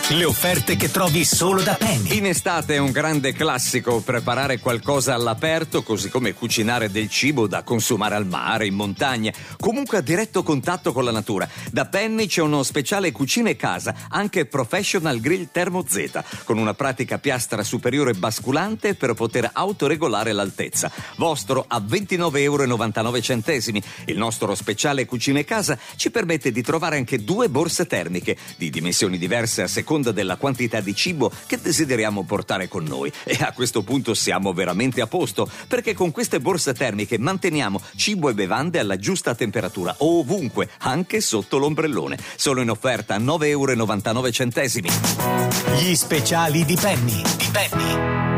Le offerte che trovi solo da Penny. In estate è un grande classico preparare qualcosa all'aperto, così come cucinare del cibo da consumare al mare, in montagna, comunque a diretto contatto con la natura. Da Penny c'è uno speciale cucina e casa, anche Professional Grill Thermo Z, con una pratica piastra superiore basculante per poter autoregolare l'altezza. Vostro a €29,99. Il nostro speciale cucina e casa ci permette di trovare anche 2 borse termiche di dimensioni diverse a seconda della quantità di cibo che desideriamo portare con noi. E a questo punto siamo veramente a posto, perché con queste borse termiche manteniamo cibo e bevande alla giusta temperatura ovunque, anche sotto l'ombrellone. Solo in offerta a €9,99. Gli speciali di Penny.